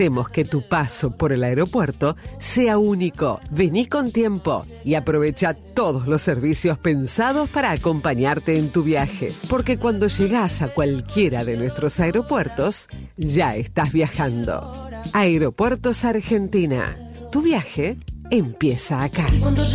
Queremos que tu paso por el aeropuerto sea único. Vení con tiempo y aprovecha todos los servicios pensados para acompañarte en tu viaje. Porque cuando llegás a cualquiera de nuestros aeropuertos, ya estás viajando. Aeropuertos Argentina. Tu viaje empieza acá.